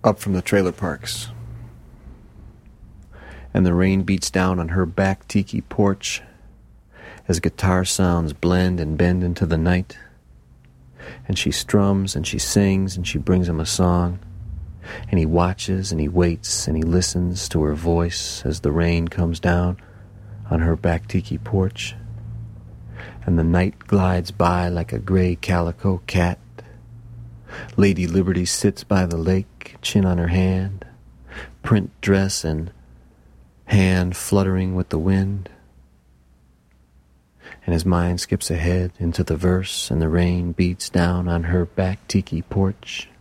up from the trailer parks. And the rain beats down on her back tiki porch as guitar sounds blend and bend into the night. And she strums and she sings and she brings him a song. And he watches and he waits and he listens to her voice as the rain comes down on her back tiki porch. And the night glides by like a gray calico cat. Lady Liberty sits by the lake, chin on her hand, print dress and hand fluttering with the wind. And his mind skips ahead into the verse, and the rain beats down on her back tiki porch.